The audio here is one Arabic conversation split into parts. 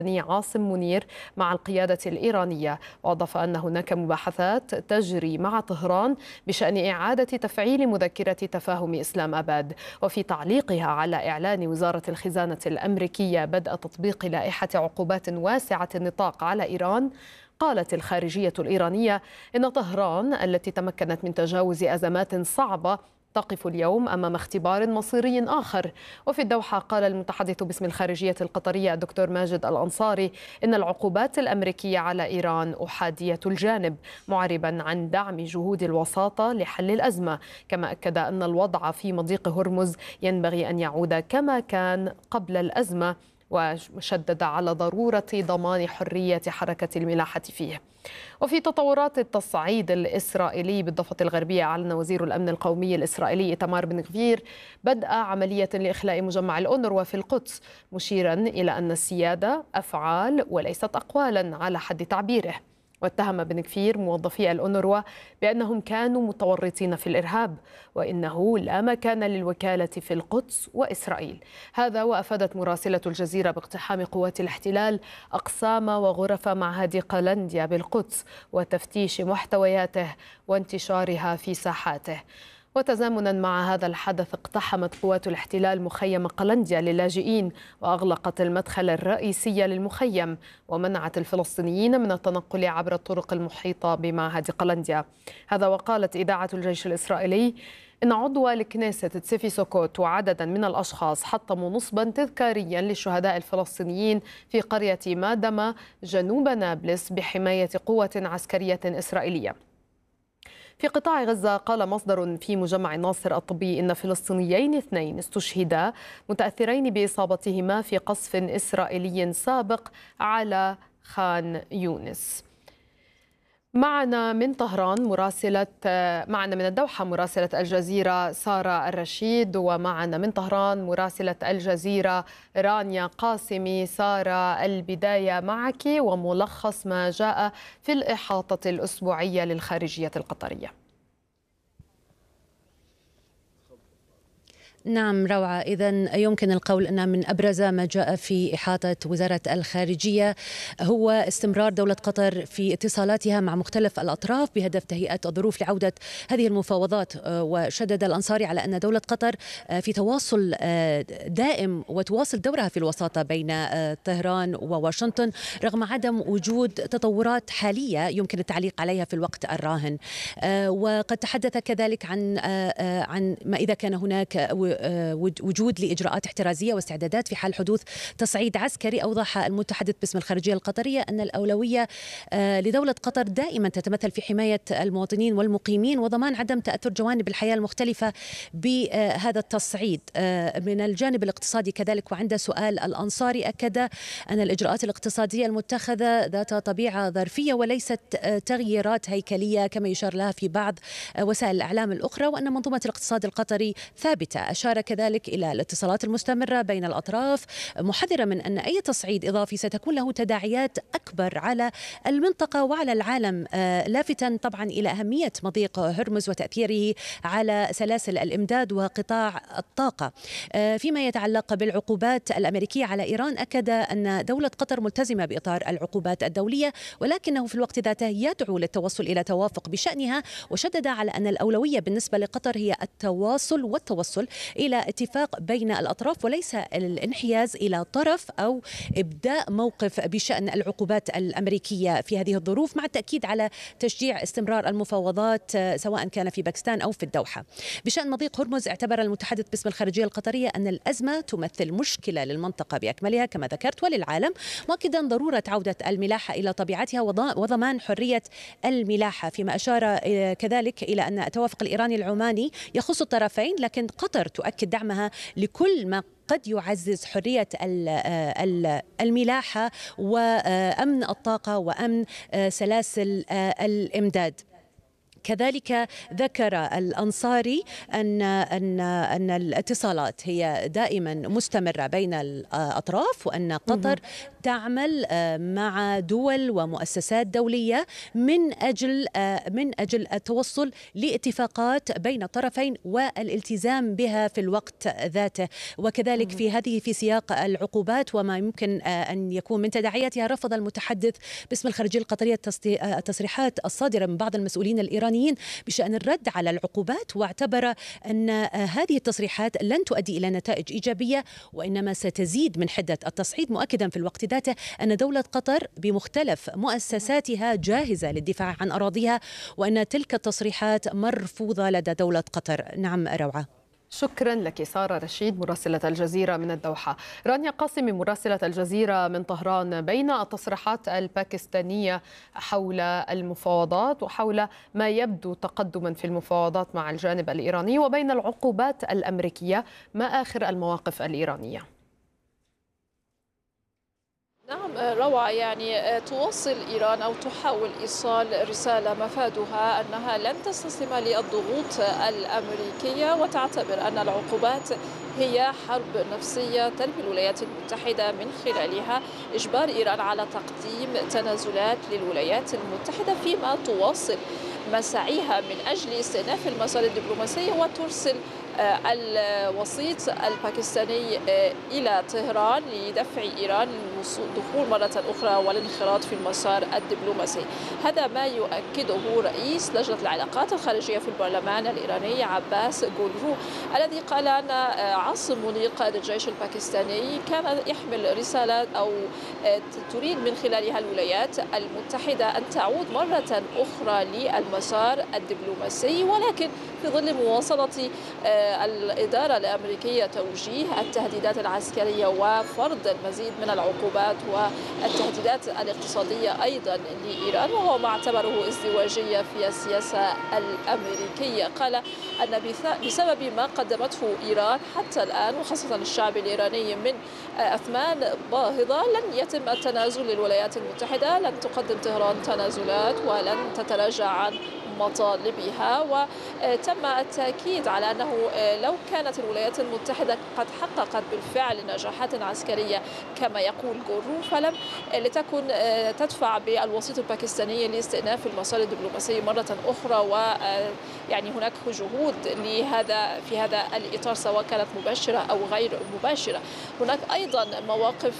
عاصم منير مع القيادة الإيرانية، وأضاف أن هناك مباحثات تجري مع طهران بشأن إعادة تفعيل مذكرة تفاهم إسلام أباد. وفي تعليقها على إعلان وزارة الخزانة الأمريكية بدء تطبيق لائحة عقوبات واسعة النطاق على إيران، قالت الخارجية الإيرانية إن طهران التي تمكنت من تجاوز أزمات صعبة تقف اليوم أمام اختبار مصيري آخر. وفي الدوحة قال المتحدث باسم الخارجية القطرية الدكتور ماجد الأنصاري إن العقوبات الأمريكية على إيران أحادية الجانب، معربا عن دعم جهود الوساطة لحل الأزمة، كما أكد أن الوضع في مضيق هرمز ينبغي أن يعود كما كان قبل الأزمة، وشدد على ضرورة ضمان حرية حركة الملاحة فيه. وفي تطورات التصعيد الإسرائيلي بالضفة الغربية، أعلن وزير الأمن القومي الإسرائيلي إيتمار بن غفير بدء عملية لإخلاء مجمع الأونروا في القدس، مشيرا إلى أن السيادة أفعال وليست أقوالا على حد تعبيره. واتهم بن غفير موظفي الأونروا بأنهم كانوا متورطين في الإرهاب، وإنه لا مكان للوكالة في القدس وإسرائيل. هذا وأفادت مراسلة الجزيرة باقتحام قوات الاحتلال أقسام وغرف معهد قلنديا بالقدس وتفتيش محتوياته وانتشارها في ساحاته. وتزامنا مع هذا الحدث، اقتحمت قوات الاحتلال مخيم قلنديا للاجئين وأغلقت المدخل الرئيسي للمخيم، ومنعت الفلسطينيين من التنقل عبر الطرق المحيطة بمعهد قلنديا. هذا وقالت إذاعة الجيش الإسرائيلي إن عضو الكنيست تسيفي سوكوت وعددا من الأشخاص حطموا نصبا تذكاريا للشهداء الفلسطينيين في قرية مادما جنوب نابلس بحماية قوة عسكرية إسرائيلية. في قطاع غزة، قال مصدر في مجمع ناصر الطبي إن فلسطينيين 2 استشهدا متأثرين بإصابتهما في قصف إسرائيلي سابق على خان يونس. معنا من الدوحة مراسلة الجزيرة سارة الرشيد، ومعنا من طهران مراسلة الجزيرة رانيا قاسمي. سارة، البداية معك وملخص ما جاء في الإحاطة الأسبوعية للخارجية القطرية. نعم روعة، إذن يمكن القول أن من أبرز ما جاء في إحاطة وزارة الخارجية هو استمرار دولة قطر في اتصالاتها مع مختلف الأطراف بهدف تهيئة الظروف لعودة هذه المفاوضات. وشدد الأنصاري على أن دولة قطر في تواصل دائم وتواصل دورها في الوساطة بين طهران وواشنطن رغم عدم وجود تطورات حالية يمكن التعليق عليها في الوقت الراهن. وقد تحدث كذلك عن ما إذا كان هناك وجود لإجراءات احترازية واستعدادات في حال حدوث تصعيد عسكري. أوضح المتحدث باسم الخارجية القطرية أن الأولوية لدولة قطر دائما تتمثل في حماية المواطنين والمقيمين وضمان عدم تأثر جوانب الحياة المختلفة بهذا التصعيد. من الجانب الاقتصادي كذلك، وعند سؤال الأنصاري أكد أن الإجراءات الاقتصادية المتخذة ذات طبيعة ظرفية وليست تغييرات هيكلية كما يشار لها في بعض وسائل الإعلام الأخرى، وأن منظومة الاقتصاد القطري ثابتة. أشار كذلك إلى الاتصالات المستمرة بين الأطراف، محذرا من أن أي تصعيد إضافي ستكون له تداعيات أكبر على المنطقة وعلى العالم، لافتا طبعا إلى أهمية مضيق هرمز وتأثيره على سلاسل الإمداد وقطاع الطاقة. فيما يتعلق بالعقوبات الأمريكية على إيران، أكد أن دولة قطر ملتزمة بإطار العقوبات الدولية، ولكنه في الوقت ذاته يدعو للتوصل إلى توافق بشأنها، وشدد على أن الأولوية بالنسبة لقطر هي التواصل والتوصل إلى اتفاق بين الأطراف وليس الانحياز إلى طرف أو إبداء موقف بشأن العقوبات الأمريكية في هذه الظروف، مع التأكيد على تشجيع استمرار المفاوضات سواء كان في باكستان أو في الدوحة. بشأن مضيق هرمز، اعتبر المتحدث باسم الخارجية القطرية أن الأزمة تمثل مشكلة للمنطقة بأكملها كما ذكرت وللعالم، مؤكدا ضرورة عودة الملاحة إلى طبيعتها وضمان حرية الملاحة. فيما أشار كذلك إلى أن التوافق الإيراني العماني يخص الطرفين، لكن قطر تؤكد دعمها لكل ما قد يعزز حرية الملاحة وأمن الطاقة وأمن سلاسل الإمداد. كذلك ذكر الأنصاري أن الاتصالات هي دائما مستمرة بين الأطراف، وأن قطر تعمل مع دول ومؤسسات دولية من أجل التوصل لاتفاقات بين الطرفين والالتزام بها في الوقت ذاته. وكذلك في سياق العقوبات وما يمكن أن يكون من تداعياتها، رفض المتحدث باسم الخارجية القطرية التصريحات الصادرة من بعض المسؤولين الإيرانيين بشأن الرد على العقوبات، واعتبر أن هذه التصريحات لن تؤدي إلى نتائج إيجابية وإنما ستزيد من حدة التصعيد، مؤكدا في الوقت ذاته أن دولة قطر بمختلف مؤسساتها جاهزة للدفاع عن أراضيها، وأن تلك التصريحات مرفوضة لدى دولة قطر. نعم روعة. شكرا لك سارة رشيد مراسلة الجزيرة من الدوحة. رانيا قاسمي مراسلة الجزيرة من طهران، بين التصريحات الباكستانية حول المفاوضات وحول ما يبدو تقدما في المفاوضات مع الجانب الإيراني وبين العقوبات الأمريكية، ما آخر المواقف الإيرانية؟ نعم روعة، يعني تواصل إيران أو تحاول إيصال رسالة مفادها أنها لن تستسلم للضغوط الأمريكية، وتعتبر أن العقوبات هي حرب نفسية تنمي الولايات المتحدة من خلالها إجبار إيران على تقديم تنازلات للولايات المتحدة، فيما تواصل مساعيها من أجل استئناف المسار الدبلوماسي وترسل الوسيط الباكستاني إلى طهران لدفع إيران للدخول مرة أخرى والانخراط في المسار الدبلوماسي. هذا ما يؤكده رئيس لجنة العلاقات الخارجية في البرلمان الإيراني عباس غولرو، الذي قال أن عاصم منير قائد الجيش الباكستاني كان يحمل رسالة أو تريد من خلالها الولايات المتحدة أن تعود مرة أخرى للمسار الدبلوماسي، ولكن في ظل مواصلة الإدارة الأمريكية توجيه التهديدات العسكرية وفرض المزيد من العقوبات والتهديدات الاقتصادية أيضا لإيران، وهو ما اعتبره ازدواجية في السياسة الأمريكية. قال أن بسبب ما قدمته إيران حتى الآن وخاصة الشعب الإيراني من أثمان باهظة لن يتم التنازل للولايات المتحدة، لن تقدم طهران تنازلات ولن تتراجع عن مطالبها. وتم التأكيد على أنه لو كانت الولايات المتحدة قد حققت بالفعل نجاحات عسكرية كما يقول غورو، فلم لتكن تدفع بالوسيط الباكستاني لاستئناف المسار الدبلوماسي مرة أخرى. ويعني هناك جهود لهذا في هذا الإطار سواء كانت مباشرة أو غير مباشرة. هناك أيضا مواقف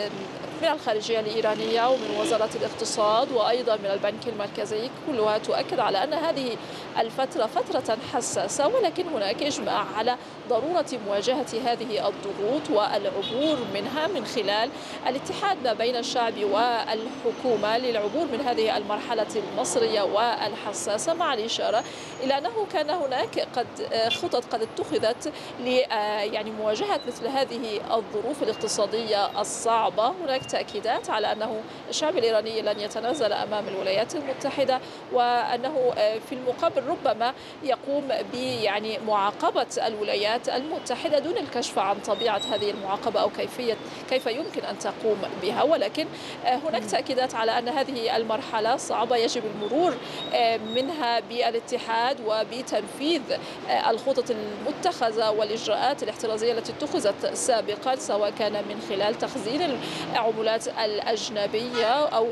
من الخارجية الإيرانية ومن وزارة الاقتصاد وأيضا من البنك المركزي، كلها تؤكد على أن هذه الفترة فترة حساسة، ولكن هناك إجماع على ضرورة مواجهة هذه الضغوط والعبور منها من خلال الاتحاد ما بين الشعب والحكومة للعبور من هذه المرحلة المصرية والحساسة، مع الإشارة إلى أنه كان هناك خطط قد اتخذت يعني مواجهة مثل هذه الظروف الاقتصادية الصعبة. هناك تأكيدات على أنه الشعب الإيراني لن يتنازل أمام الولايات المتحدة، وأنه في المقابل ربما يقوم يعني معاقبة الولايات المتحدة دون الكشف عن طبيعة هذه المعاقبة أو كيف يمكن أن تقوم بها. ولكن هناك تأكيدات على أن هذه المرحلة صعبة يجب المرور منها بالاتحاد وبتنفيذ الخطط المتخذة والإجراءات الاحترازية التي اتخذت سابقا، سواء كان من خلال تخزين العملات الأجنبية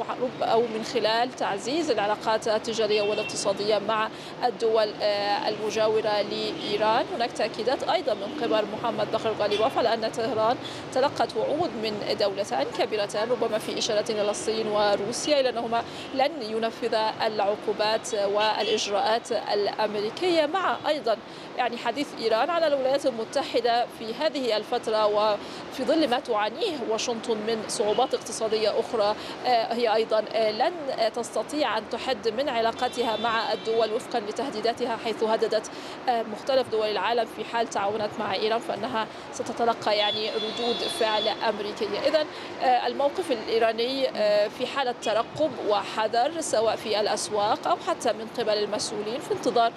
أو من خلال تعزيز العلاقات التجارية والاقتصادية مع الدول المجاورة لإيران. هناك تأكيدات أيضا من قبل محمد بقر غالباف على أن طهران تلقت وعود من دولتين كبيرتين ربما في إشارة إلى الصين وروسيا إلى أنهما لن ينفذا العقوبات والإجراءات الأمريكية، مع أيضا يعني حديث إيران على الولايات المتحدة في هذه الفترة وفي ظل ما تعانيه واشنطن من صعوبات اقتصادية أخرى، هي أيضا لن تستطيع أن تحد من علاقاتها مع الدول وفقا لتهديداتها، حيث هددت مختلف دول العالم في حال تعاونت مع إيران فإنها ستتلقى يعني ردود فعل أمريكية. إذن الموقف الإيراني في حالة ترقب وحذر سواء في الأسواق أو حتى من قبل المسؤولين في انتظار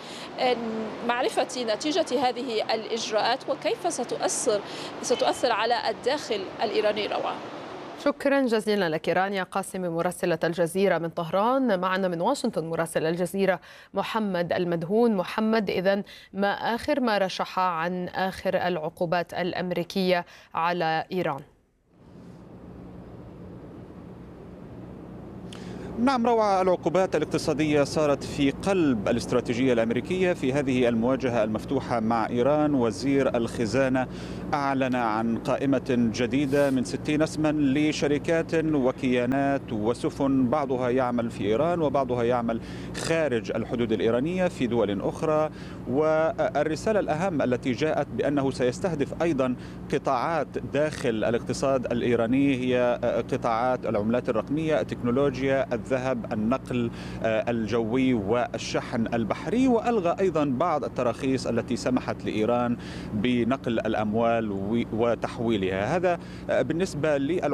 معرفة نتيجة هذه الإجراءات وكيف ستؤثر على الداخل الإيراني. روعة. شكرا جزيلا لك رانيا قاسمي مراسلة الجزيرة من طهران. معنا من واشنطن مراسل الجزيرة محمد المدهون. محمد، إذن ما آخر ما رشح عن آخر العقوبات الأمريكية على إيران؟ نعم روعة، العقوبات الاقتصادية صارت في قلب الاستراتيجية الأمريكية في هذه المواجهة المفتوحة مع إيران. وزير الخزانة أعلن عن قائمة جديدة من 60 اسما لشركات وكيانات وسفن بعضها يعمل في إيران وبعضها يعمل خارج الحدود الإيرانية في دول أخرى. والرسالة الأهم التي جاءت بأنه سيستهدف أيضا قطاعات داخل الاقتصاد الإيراني هي قطاعات العملات الرقمية، التكنولوجيا، الذهب، النقل الجوي والشحن البحري. وألغى أيضا بعض التراخيص التي سمحت لإيران بنقل الأموال وتحويلها. هذا بالنسبة